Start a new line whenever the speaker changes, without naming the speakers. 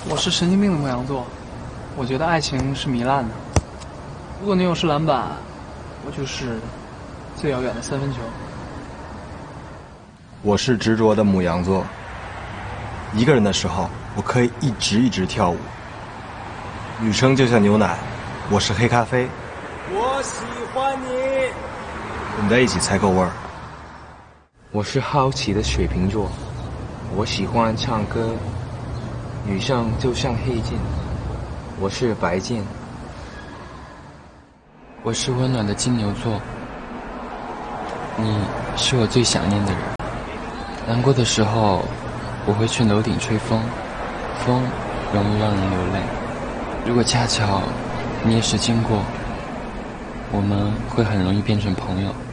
我是神经病的牧羊座，我觉得爱情是糜烂的。如果女友是篮板，我就是最遥远的三分球。
我是执着的牧羊座，一个人的时候，我可以一直跳舞。女生就像牛奶，我是黑咖啡。
我喜欢你。
我们在一起才够味儿。
我是好奇的水瓶座，我喜欢唱歌。女生就像黑镜，我是白镜。
我是温暖的金牛座，你是我最想念的人。难过的时候，我会去楼顶吹风，风容易让人流泪。如果恰巧你也是经过，我们会很容易变成朋友。